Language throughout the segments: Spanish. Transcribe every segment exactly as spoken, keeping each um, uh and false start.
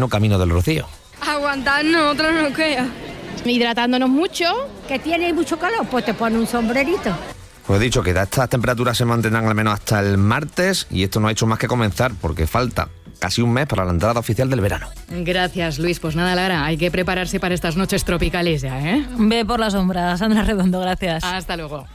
verano camino del Rocío. Aguantarnos, otro no queda. Hidratándonos mucho. Que tiene mucho calor, pues te pone un sombrerito. Pues he dicho que estas temperaturas se mantendrán al menos hasta el martes y esto no ha hecho más que comenzar porque falta casi un mes para la entrada oficial del verano. Gracias, Luis. Pues nada, Lara, hay que prepararse para estas noches tropicales ya, ¿eh? Ve por la sombra, Sandra Redondo, gracias. Hasta luego.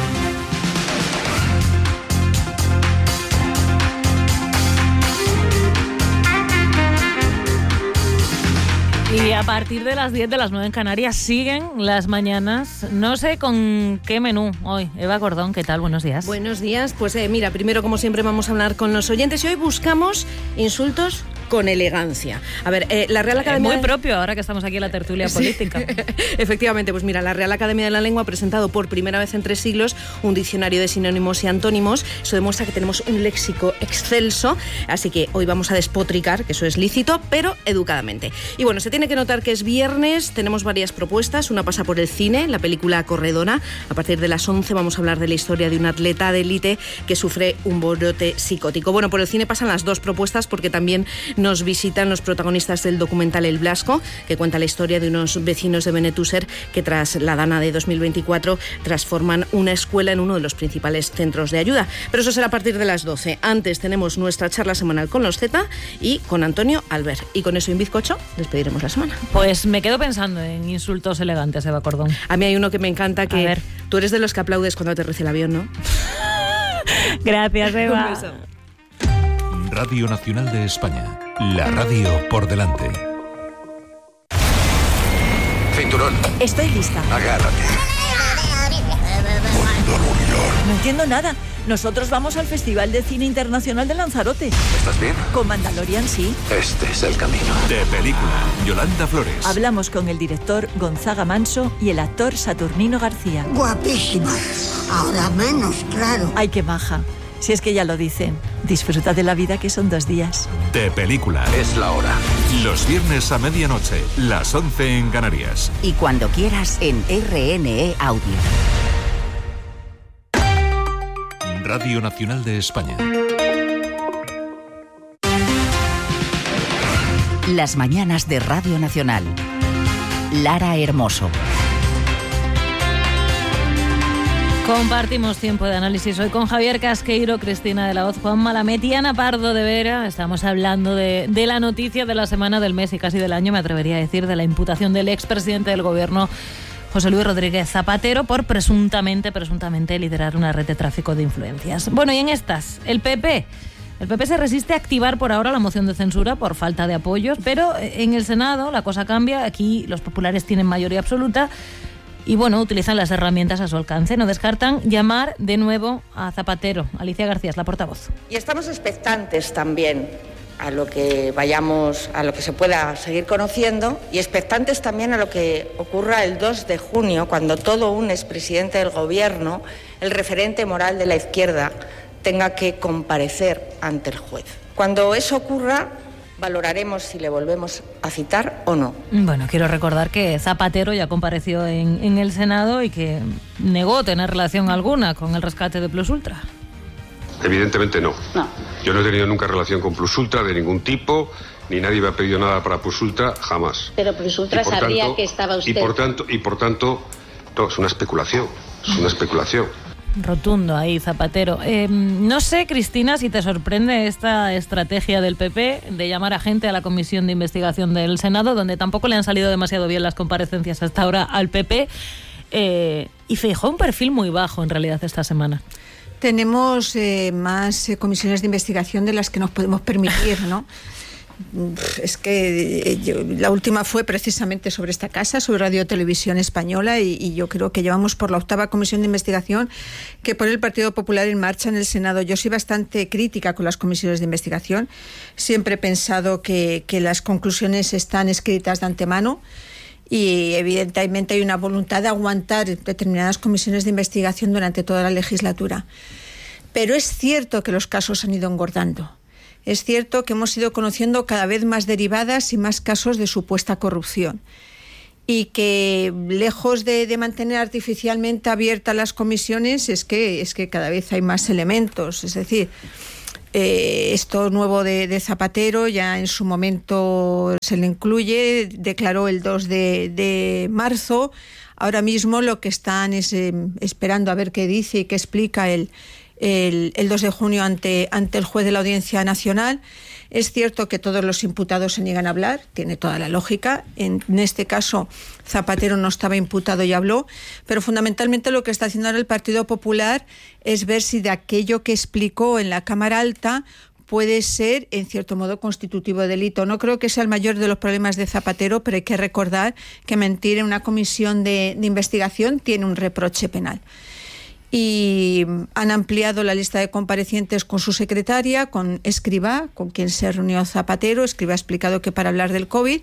Y a partir de las diez de las nueve en Canarias siguen las mañanas. No sé con qué menú hoy. Eva Cordón, ¿qué tal? Buenos días. Buenos días. Pues eh, mira, primero como siempre vamos a hablar con los oyentes y hoy buscamos insultos con elegancia. A ver, eh, la Real Academia... Es muy propio ahora que estamos aquí en la tertulia sí. política. Efectivamente, pues mira, la Real Academia de la Lengua ha presentado por primera vez en tres siglos un diccionario de sinónimos y antónimos. Eso demuestra que tenemos un léxico excelso, así que hoy vamos a despotricar, que eso es lícito, pero educadamente. Y bueno, se tiene que notar que es viernes, tenemos varias propuestas. Una pasa por el cine, la película Corredora. A partir de las once vamos a hablar de la historia de un atleta de élite que sufre un brote psicótico. Bueno, por el cine pasan las dos propuestas porque también nos visitan los protagonistas del documental El Blasco, que cuenta la historia de unos vecinos de Benetúser que tras la Dana de dos mil veinticuatro transforman una escuela en uno de los principales centros de ayuda. Pero eso será a partir de las doce. Antes tenemos nuestra charla semanal con los Z y con Antonio Albert. Y con eso y un bizcocho despediremos la semana. Pues me quedo pensando en insultos elegantes, Eva Cordón. A mí hay uno que me encanta, que a ver. Tú eres de los que aplaudes cuando aterriza el avión, ¿no? Gracias, Eva. Un beso. Radio Nacional de España. La radio por delante. Cinturón. Estoy lista. Agárrate. No entiendo nada. Nosotros vamos al Festival de Cine Internacional de Lanzarote. ¿Estás bien? Con Mandalorian, sí. Este es el camino. De película, Yolanda Flores. Hablamos con el director Gonzaga Manso y el actor Saturnino García. Guapísima. Ahora menos, claro. Ay, qué maja. Si es que ya lo dicen, disfruta de la vida que son dos días. De película. Es la hora. Los viernes a medianoche, las once en Canarias. Y cuando quieras en R N E Audio. Radio Nacional de España. Las mañanas de Radio Nacional. Lara Hermoso. Compartimos tiempo de análisis hoy con Javier Casqueiro, Cristina de la Hoz, Juan Malamet y Ana Pardo de Vera. Estamos hablando de, de la noticia de la semana, del mes y casi del año, me atrevería a decir, de la imputación del expresidente del gobierno, José Luis Rodríguez Zapatero, por presuntamente, presuntamente liderar una red de tráfico de influencias. Bueno, y en estas, el P P... El P P se resiste a activar por ahora la moción de censura por falta de apoyos, pero en el Senado la cosa cambia. Aquí los populares tienen mayoría absoluta y, bueno, utilizan las herramientas a su alcance. No descartan llamar de nuevo a Zapatero. Alicia García es la portavoz. Y estamos expectantes también a lo que vayamos, a lo que se pueda seguir conociendo, y expectantes también a lo que ocurra el dos de junio, cuando todo un expresidente del Gobierno, el referente moral de la izquierda, tenga que comparecer ante el juez. Cuando eso ocurra, valoraremos si le volvemos a citar o no. Bueno, quiero recordar que Zapatero ya compareció en, en el Senado y que negó tener relación alguna con el rescate de Plus Ultra. Evidentemente no. No. Yo no he tenido nunca relación con Plus Ultra de ningún tipo, ni nadie me ha pedido nada para Plus Ultra, jamás. Pero Plus Ultra sabía tanto, que estaba usted... Y por tanto, y por tanto no, es una especulación, es una especulación. Rotundo ahí, Zapatero. Eh, no sé, Cristina, si te sorprende esta estrategia del P P de llamar a gente a la comisión de investigación del Senado, donde tampoco le han salido demasiado bien las comparecencias hasta ahora al P P. Eh, y Feijóo un perfil muy bajo, en realidad, esta semana. Tenemos eh, más eh, comisiones de investigación de las que nos podemos permitir, ¿no? Es que eh, yo, la última fue precisamente sobre esta casa, sobre Radio Televisión Española, y, y yo creo que llevamos por la octava comisión de investigación que pone el Partido Popular en marcha en el Senado. Yo soy bastante crítica con las comisiones de investigación. Siempre he pensado que, que las conclusiones están escritas de antemano y evidentemente hay una voluntad de aguantar determinadas comisiones de investigación durante toda la legislatura. Pero es cierto que los casos han ido engordando. Es cierto que hemos ido conociendo cada vez más derivadas y más casos de supuesta corrupción. Y que lejos de, de mantener artificialmente abiertas las comisiones, es que, es que cada vez hay más elementos. Es decir, Eh, esto nuevo de, de Zapatero ya en su momento se le incluye, declaró el dos de marzo. Ahora mismo lo que están es eh, esperando a ver qué dice y qué explica el, el, el dos de junio ante, ante el juez de la Audiencia Nacional. Es cierto que todos los imputados se niegan a hablar, tiene toda la lógica. En, en este caso, Zapatero no estaba imputado y habló, pero fundamentalmente lo que está haciendo ahora el Partido Popular es ver si de aquello que explicó en la Cámara Alta puede ser, en cierto modo, constitutivo de delito. No creo que sea el mayor de los problemas de Zapatero, pero hay que recordar que mentir en una comisión de, de investigación tiene un reproche penal. Y han ampliado la lista de comparecientes con su secretaria, con Escrivá, con quien se reunió Zapatero. Escrivá ha explicado que para hablar del COVID.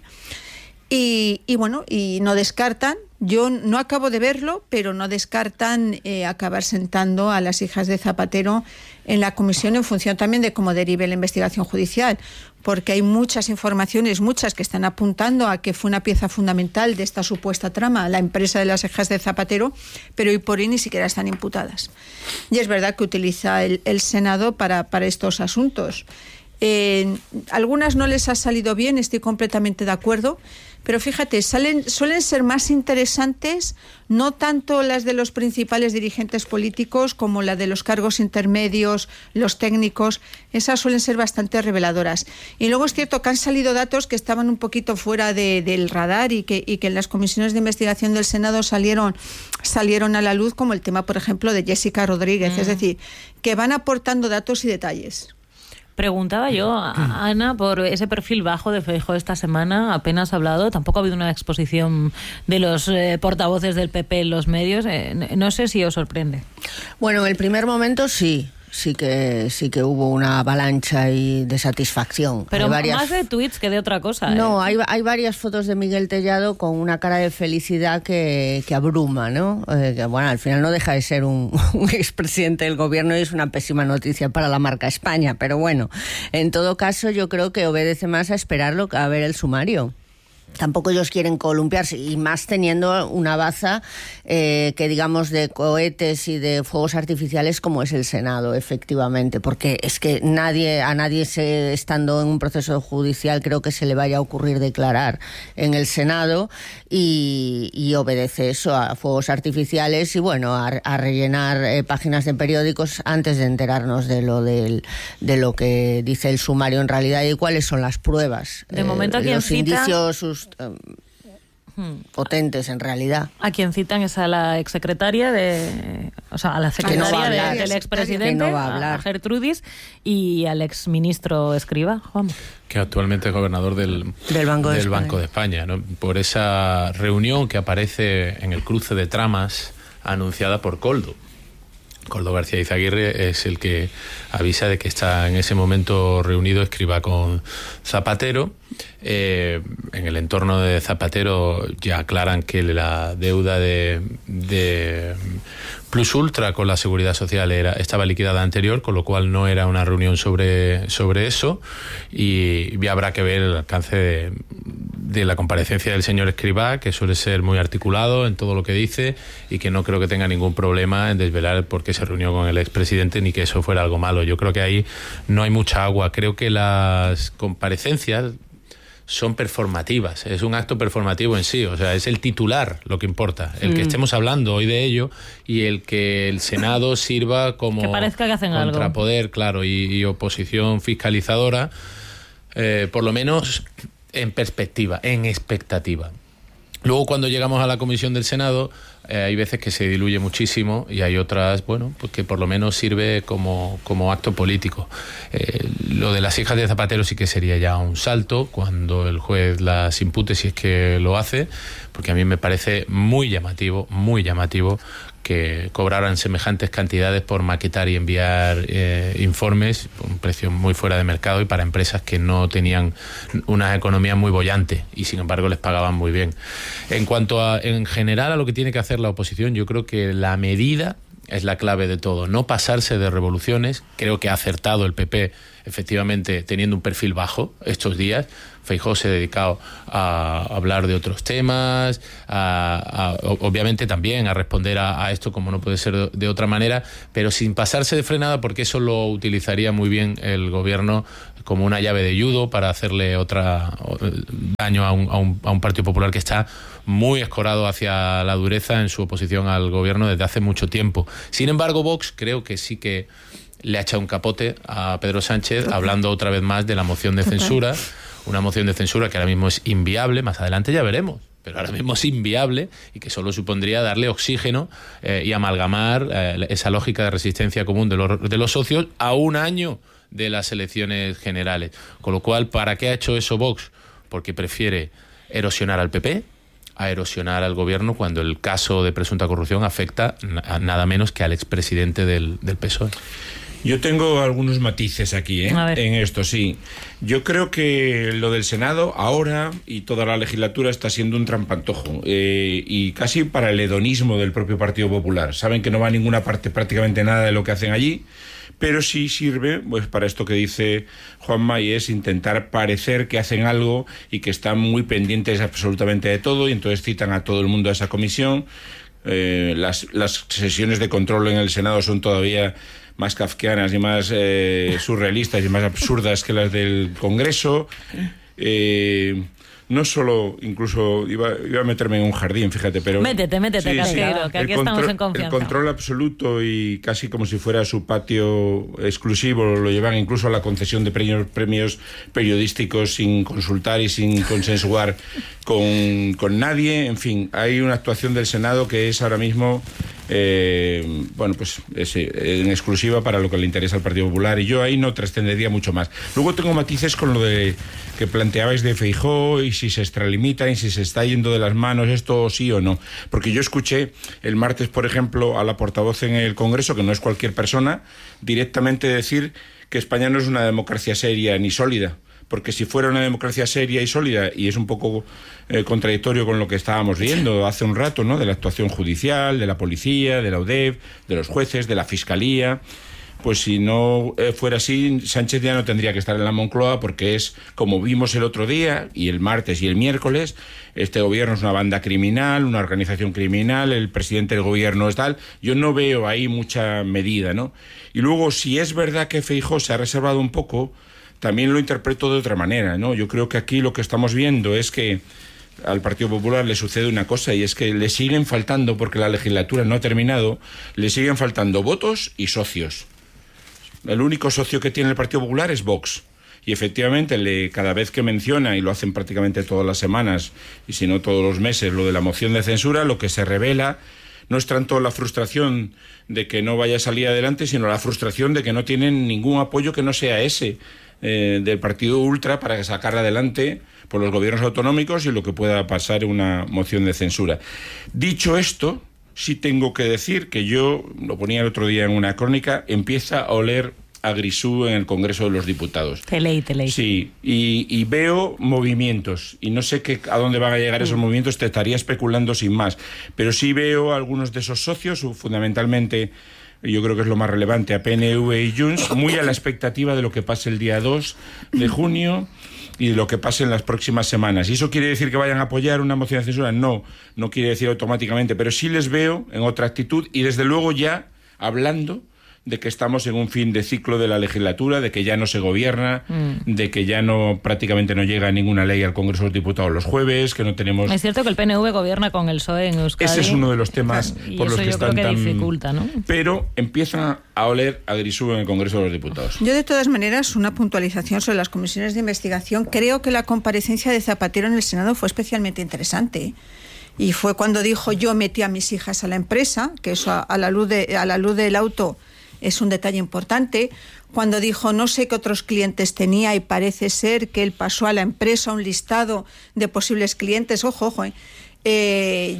Y, y bueno, y no descartan, yo no acabo de verlo, pero no descartan eh, acabar sentando a las hijas de Zapatero en la comisión en función también de cómo derive la investigación judicial, porque hay muchas informaciones, muchas que están apuntando a que fue una pieza fundamental de esta supuesta trama, la empresa de las hijas de Zapatero, pero hoy por hoy ni siquiera están imputadas. Y es verdad que utiliza el, el Senado para, para estos asuntos. Eh, algunas no les ha salido bien, estoy completamente de acuerdo, pero fíjate, salen, suelen ser más interesantes no tanto las de los principales dirigentes políticos como la de los cargos intermedios, los técnicos. Esas suelen ser bastante reveladoras. Y luego es cierto que han salido datos que estaban un poquito fuera de, del radar y que, y que en las comisiones de investigación del Senado salieron, salieron a la luz, como el tema, por ejemplo, de Jessica Rodríguez. Mm. Es decir, que van aportando datos y detalles. Preguntaba yo a Ana por ese perfil bajo de Feijóo esta semana, apenas ha hablado, tampoco ha habido una exposición de los eh, portavoces del P P en los medios, eh, no sé si os sorprende. Bueno, en el primer momento sí. Sí que sí que hubo una avalancha y de satisfacción. Pero varias... más de tweets que de otra cosa. No, ¿eh? hay, hay varias fotos de Miguel Tellado con una cara de felicidad que, que abruma, ¿no? Eh, que, bueno, al final no deja de ser un, un expresidente del gobierno y es una pésima noticia para la marca España. Pero bueno, en todo caso yo creo que obedece más a esperarlo que a ver el sumario. Tampoco ellos quieren columpiarse, y más teniendo una baza eh, que digamos de cohetes y de fuegos artificiales como es el Senado, efectivamente, porque es que nadie a nadie se, estando en un proceso judicial creo que se le vaya a ocurrir declarar en el Senado, y, y obedece eso a fuegos artificiales y bueno, a, a rellenar eh, páginas de periódicos antes de enterarnos de lo del, de lo que dice el sumario en realidad y cuáles son las pruebas. De eh, momento aquí los cita... indicios sus, Um, potentes en realidad. A quien citan es a la exsecretaria de, o sea, a la secretaria no de, del expresidente, no va a, hablar. a Gertrudis, y al exministro Escrivá, Juan. Que actualmente es gobernador del, del Banco de del España, Banco de España, ¿no? Por esa reunión que aparece en el cruce de tramas anunciada por Koldo. Koldo García Izaguirre es el que avisa de que está en ese momento reunido Escrivá con Zapatero. Eh, en el entorno de Zapatero ya aclaran que la deuda de, de Plus Ultra con la Seguridad Social era, estaba liquidada anterior, con lo cual no era una reunión sobre, sobre eso, y, y habrá que ver el alcance de, de la comparecencia del señor Escrivá, que suele ser muy articulado en todo lo que dice y que no creo que tenga ningún problema en desvelar por qué se reunió con el expresidente ni que eso fuera algo malo. Yo creo que ahí no hay mucha agua. Creo que las comparecencias son performativas, es un acto performativo en sí, o sea, es el titular lo que importa, el mm. que estemos hablando hoy de ello y el que el Senado sirva como que parezca que hacen contrapoder, algo. claro, y, y oposición fiscalizadora, eh, por lo menos en perspectiva, en expectativa. Luego, cuando llegamos a la comisión del Senado, eh, hay veces que se diluye muchísimo y hay otras, bueno, pues que por lo menos sirve como, como acto político. Eh, lo de las hijas de Zapatero sí que sería ya un salto cuando el juez las impute, si es que lo hace, porque a mí me parece muy llamativo, muy llamativo que cobraran semejantes cantidades por maquetar y enviar eh, informes por un precio muy fuera de mercado y para empresas que no tenían una economía muy bollante y sin embargo les pagaban muy bien. En cuanto a, en general, a lo que tiene que hacer la oposición, yo creo que la medida es la clave de todo, no pasarse de revoluciones. Creo que ha acertado el P P efectivamente teniendo un perfil bajo estos días. Feijóo se ha dedicado a hablar de otros temas, a, a, obviamente también a responder a, a esto como no puede ser de otra manera, pero sin pasarse de frenada, porque eso lo utilizaría muy bien el gobierno como una llave de judo para hacerle otra daño a un, a un, a un Partido Popular que está muy escorado hacia la dureza en su oposición al gobierno desde hace mucho tiempo. Sin embargo, Vox creo que sí que le ha echado un capote a Pedro Sánchez, hablando otra vez más de la moción de censura, una moción de censura que ahora mismo es inviable, más adelante ya veremos, pero ahora mismo es inviable y que solo supondría darle oxígeno eh, y amalgamar eh, esa lógica de resistencia común de los, de los socios a un año de las elecciones generales. Con lo cual, ¿para qué ha hecho eso Vox? Porque prefiere erosionar al P P a erosionar al gobierno cuando el caso de presunta corrupción afecta a nada menos que al expresidente del, del P S O E. Yo tengo algunos matices aquí, ¿eh? En esto, sí. Yo creo que lo del Senado ahora y toda la legislatura está siendo un trampantojo eh, y casi para el hedonismo del propio Partido Popular. Saben que no va a ninguna parte prácticamente nada de lo que hacen allí, pero sí sirve pues para esto que dice Juanma, y es intentar parecer que hacen algo y que están muy pendientes absolutamente de todo, y entonces citan a todo el mundo a esa comisión. Eh, las, las sesiones de control en el Senado son todavía más kafkianas y más eh, surrealistas y más absurdas que las del Congreso. Eh, no solo, incluso iba, iba a meterme en un jardín, fíjate, pero... Métete, métete, sí, Casqueiro, sí, que aquí control, estamos en confianza. El control absoluto y casi como si fuera su patio exclusivo, lo llevan incluso a la concesión de premios, premios periodísticos sin consultar y sin consensuar con, con nadie. En fin, hay una actuación del Senado que es ahora mismo... Eh, bueno, pues es, en exclusiva para lo que le interesa al Partido Popular, y yo ahí no trascendería mucho más. Luego tengo matices con lo de que planteabais de Feijóo y si se extralimita y si se está yendo de las manos esto sí o no, porque yo escuché el martes, por ejemplo, a la portavoz en el Congreso, que no es cualquier persona, directamente decir que España no es una democracia seria ni sólida. Porque si fuera una democracia seria y sólida, y es un poco eh, contradictorio con lo que estábamos viendo hace un rato, ¿no? De la actuación judicial, de la policía, de la U D E F, de los jueces, de la Fiscalía, pues si no eh, fuera así, Sánchez ya no tendría que estar en la Moncloa, porque es, como vimos el otro día, y el martes y el miércoles, este gobierno es una banda criminal, una organización criminal, el presidente del gobierno es tal. Yo no veo ahí mucha medida, ¿no? Y luego, si es verdad que Feijóo se ha reservado un poco, también lo interpreto de otra manera, ¿no? Yo creo que aquí lo que estamos viendo es que al Partido Popular le sucede una cosa, y es que le siguen faltando, porque la legislatura no ha terminado, le siguen faltando votos y socios. El único socio que tiene el Partido Popular es Vox. Y efectivamente, le, cada vez que menciona, y lo hacen prácticamente todas las semanas, y si no todos los meses, lo de la moción de censura, lo que se revela no es tanto la frustración de que no vaya a salir adelante, sino la frustración de que no tienen ningún apoyo que no sea ese eh, del partido ultra para sacar adelante por los gobiernos autonómicos y lo que pueda pasar en una moción de censura. Dicho esto, sí tengo que decir que yo, lo ponía el otro día en una crónica, empieza a oler a grisú en el Congreso de los Diputados. Te leí, te leí. Sí, y, y veo movimientos, y no sé qué, a dónde van a llegar esos movimientos, te estaría especulando sin más, pero sí veo a algunos de esos socios, fundamentalmente, yo creo que es lo más relevante, a P N V y Junts, muy a la expectativa de lo que pase el día dos de junio y de lo que pase en las próximas semanas. ¿Y eso quiere decir que vayan a apoyar una moción de censura? No, no quiere decir automáticamente, pero sí les veo en otra actitud, y desde luego ya hablando de que estamos en un fin de ciclo de la legislatura, de que ya no se gobierna, mm. de que ya no prácticamente no llega ninguna ley al Congreso de los Diputados los jueves, que no tenemos... Es cierto que el P N V gobierna con el P S O E en Euskadi. Ese es uno de los temas y por los que yo están creo que tan... dificulta, ¿no? Pero empieza a oler a grisú en el Congreso de los Diputados. Yo, de todas maneras, una puntualización sobre las comisiones de investigación. Creo que la comparecencia de Zapatero en el Senado fue especialmente interesante. Y fue cuando dijo: yo metí a mis hijas a la empresa, que eso a, a la luz de, a la luz del auto es un detalle importante. Cuando dijo: no sé qué otros clientes tenía, y parece ser que él pasó a la empresa un listado de posibles clientes. Ojo, ojo, eh. Eh,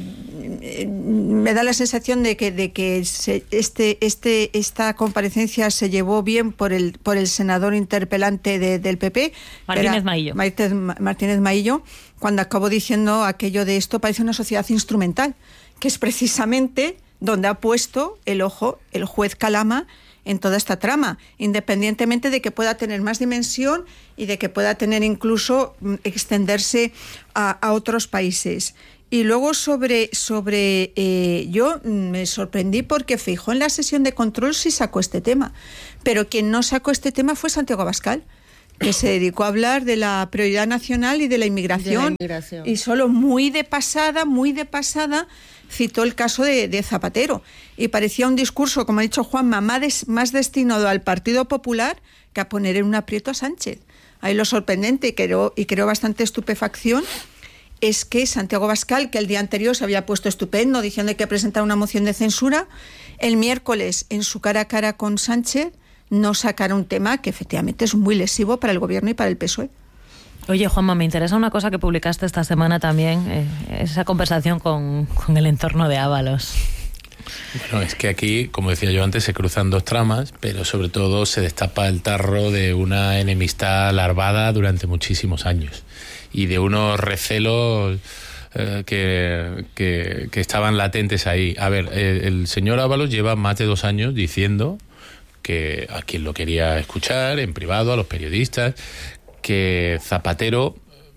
me da la sensación de que, de que se, este, este, esta comparecencia se llevó bien por el, por el senador interpelante de, del P P, Martínez Maillo. Martínez, Martínez Maillo, cuando acabó diciendo aquello de: esto parece una sociedad instrumental, que es precisamente donde ha puesto el ojo el juez Calama en toda esta trama, independientemente de que pueda tener más dimensión y de que pueda tener incluso extenderse a, a otros países. Y luego sobre, sobre eh, yo me sorprendí porque Feijóo en la sesión de control sí sacó este tema, pero quien no sacó este tema fue Santiago Abascal, que se dedicó a hablar de la prioridad nacional y de la inmigración, de la inmigración. Y solo muy de pasada, muy de pasada, citó el caso de, de Zapatero. Y parecía un discurso, como ha dicho Juanma, más, des, más destinado al Partido Popular que a poner en un aprieto a Sánchez. Ahí lo sorprendente, y creo, y creo bastante estupefacción, es que Santiago Abascal, que el día anterior se había puesto estupendo diciendo que presentara una moción de censura, el miércoles en su cara a cara con Sánchez no sacara un tema que efectivamente es muy lesivo para el gobierno y para el P S O E. Oye, Juanma, me interesa una cosa que publicaste esta semana también, eh, esa conversación con, con el entorno de Ábalos. Bueno, es que aquí, como decía yo antes, se cruzan dos tramas, pero sobre todo se destapa el tarro de una enemistad larvada durante muchísimos años y de unos recelos eh, que, que, que estaban latentes ahí. A ver, eh, el señor Ábalos lleva más de dos años diciendo que a quien lo quería escuchar, en privado, a los periodistas, que Zapatero,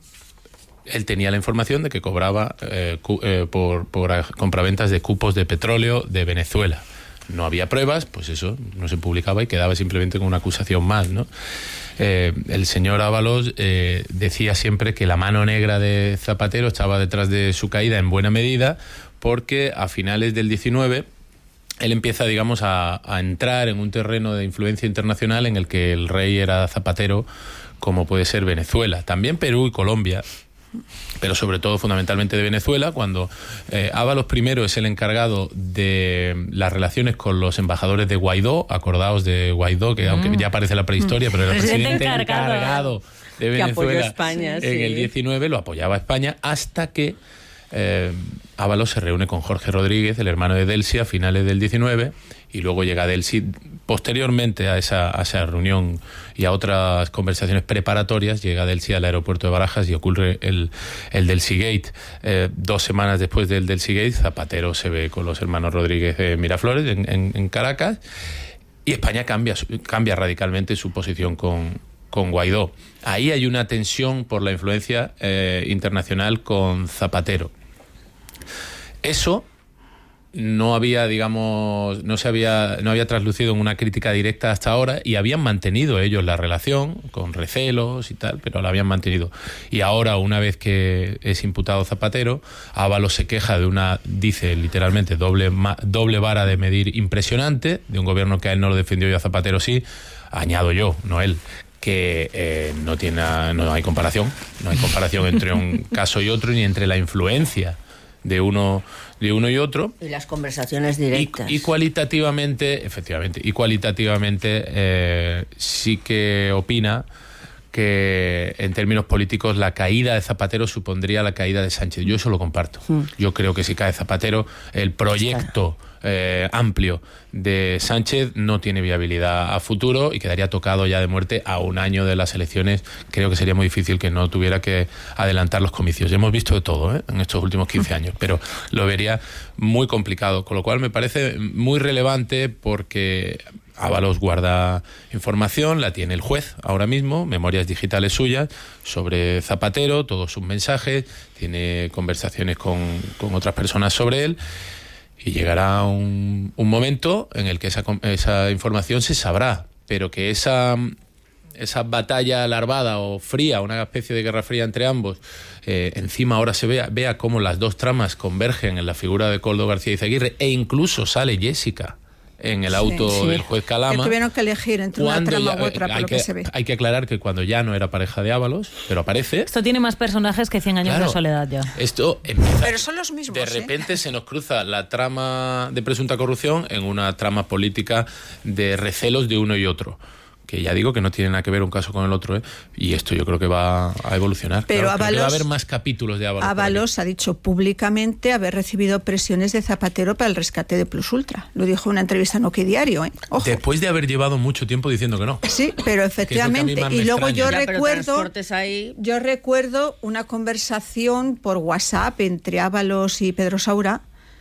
él tenía la información de que cobraba eh, cu, eh, por, por compraventas de cupos de petróleo de Venezuela. No había pruebas, pues eso no se publicaba y quedaba simplemente con una acusación más, ¿no? Eh, el señor Ábalos eh, decía siempre que la mano negra de Zapatero estaba detrás de su caída en buena medida, porque a finales del diecinueve él empieza, digamos, a, a entrar en un terreno de influencia internacional en el que el rey era Zapatero, como puede ser Venezuela, también Perú y Colombia, pero sobre todo fundamentalmente de Venezuela, cuando eh, Ábalos primero es el encargado de las relaciones con los embajadores de Guaidó, acordaos de Guaidó, que mm. aunque ya aparece la prehistoria, pero era el presidente, presidente encargado, encargado de Venezuela España, en sí. el diecinueve, lo apoyaba a España, hasta que eh, Ábalos se reúne con Jorge Rodríguez, el hermano de Delcy, a finales del diecinueve, y luego llega Delcy posteriormente a esa, a esa reunión y a otras conversaciones preparatorias. Llega Delcy al aeropuerto de Barajas y ocurre el, el Delcy Gate. Eh, dos semanas después del Delcy Gate, Zapatero se ve con los hermanos Rodríguez de Miraflores en, en, en Caracas, y España cambia, cambia radicalmente su posición con, con Guaidó. Ahí hay una tensión por la influencia eh, internacional con Zapatero. Eso no había, digamos, no se había, no había traslucido en una crítica directa hasta ahora, y habían mantenido ellos la relación con recelos y tal, pero la habían mantenido. Y ahora, una vez que es imputado Zapatero, Ábalos se queja de una, dice literalmente, doble, doble vara de medir impresionante, de un gobierno que a él no lo defendió y a Zapatero sí, añado yo, no él, que eh, no tiene, no hay comparación, no hay comparación entre un caso y otro, ni entre la influencia de uno de uno y otro, y las conversaciones directas, y, y cualitativamente, efectivamente, y cualitativamente eh, sí que opina que en términos políticos la caída de Zapatero supondría la caída de Sánchez. Yo eso lo comparto. Mm. Yo creo que si cae Zapatero, el proyecto eh, amplio de Sánchez no tiene viabilidad a futuro y quedaría tocado ya de muerte a un año de las elecciones. Creo que sería muy difícil que no tuviera que adelantar los comicios. Hemos visto de todo ¿eh? en estos últimos quince años, pero lo vería muy complicado, con lo cual me parece muy relevante porque Ábalos guarda información, la tiene el juez ahora mismo, memorias digitales suyas sobre Zapatero, todos sus mensajes, tiene conversaciones con, con otras personas sobre él, y llegará un, un momento en el que esa, esa información se sabrá, pero que esa, esa batalla larvada o fría, una especie de guerra fría entre ambos, eh, encima ahora se vea, vea cómo las dos tramas convergen en la figura de Koldo García Izaguirre, e incluso sale Jessica en el auto sí, sí. del juez Calama. Que tuvieron que elegir entre una trama ya, u otra, por lo que, que se ve. Hay que aclarar que cuando ya no era pareja de Ábalos, pero aparece. Esto tiene más personajes que cien años claro, de soledad ya. Esto empieza, pero son los mismos. De repente ¿eh? se nos cruza la trama de presunta corrupción en una trama política de recelos de uno y otro, que ya digo que no tiene nada que ver un caso con el otro, ¿eh? Y esto yo creo que va a evolucionar. Pero claro, Ábalos, creo que va a haber más capítulos de Ábalos. Ábalos ha dicho públicamente haber recibido presiones de Zapatero para el rescate de Plus Ultra. Lo dijo en una entrevista en OK Diario, ¿eh? Ojo. Después de haber llevado mucho tiempo diciendo que no. Sí, pero efectivamente. Y luego yo ya, recuerdo, ahí... yo recuerdo una conversación por WhatsApp entre Ábalos y Pedro Saura,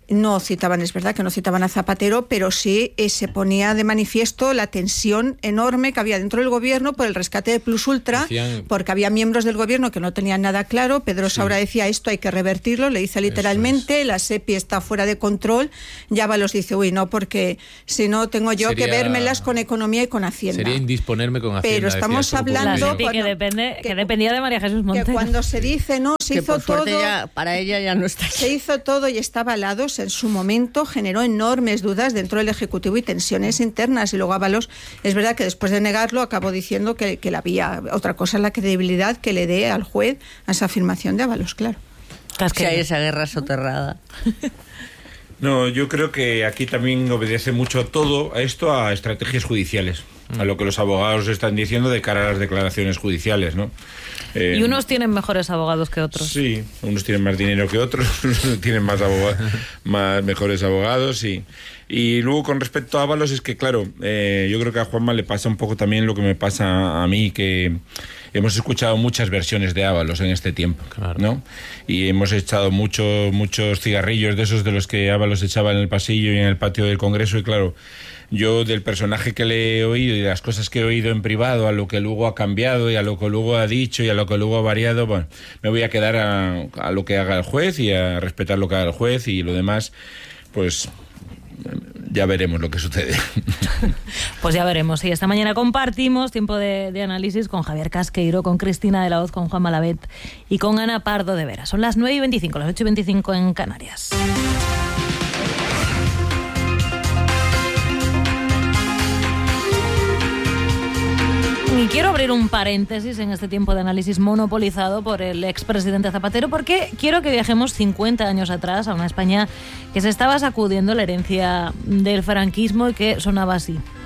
No citaban, es verdad que no citaban a Zapatero, pero sí eh, se ponía de manifiesto la tensión enorme que había dentro del gobierno por el rescate de Plus Ultra, Decían... porque había miembros del gobierno que no tenían nada claro. Pedro sí. Saura decía, esto hay que revertirlo, le dice literalmente, es. La SEPI está fuera de control. Ya Ábalos dice, uy, no, porque si no tengo yo Sería... que vérmelas con Economía y con Hacienda. Sería indisponerme con Hacienda. Pero estamos hablando... Que, bueno, depende, que, que dependía de María Jesús Montero. Que cuando se dice, no, se que hizo por suerte todo... Ya, para ella ya no está aquí. Se hizo todo y está avalado. En su momento generó enormes dudas dentro del Ejecutivo y tensiones internas, y luego Ábalos, es verdad que después de negarlo acabó diciendo que, que la había. Otra cosa es la credibilidad que le dé al juez a esa afirmación de Ábalos, claro. Que hay esa guerra soterrada. No, yo creo que aquí también obedece mucho todo a esto, a estrategias judiciales, mm. a lo que los abogados están diciendo de cara a las declaraciones judiciales, ¿no? Eh, y unos tienen mejores abogados que otros. Sí, unos tienen más dinero que otros, unos tienen más abogados, más mejores abogados, sí. Y luego con respecto a Ábalos es que, claro, eh, yo creo que a Juanma le pasa un poco también lo que me pasa a mí, que hemos escuchado muchas versiones de Ábalos en este tiempo, claro. ¿no? Y hemos echado muchos muchos cigarrillos de esos de los que Ábalos echaba en el pasillo y en el patio del Congreso, y claro, yo del personaje que le he oído y de las cosas que he oído en privado, a lo que luego ha cambiado y a lo que luego ha dicho y a lo que luego ha variado, bueno, me voy a quedar a, a lo que haga el juez y a respetar lo que haga el juez, y lo demás, pues ya veremos lo que sucede. Pues ya veremos. Y esta mañana compartimos tiempo de, de análisis con Javier Casqueiro, con Cristina de la Hoz, con Juan Malavet y con Ana Pardo de Vera. Son las nueve y veinticinco, las ocho y veinticinco en Canarias. Y quiero abrir un paréntesis en este tiempo de análisis monopolizado por el expresidente Zapatero, porque quiero que viajemos cincuenta años atrás a una España que se estaba sacudiendo la herencia del franquismo y que sonaba así.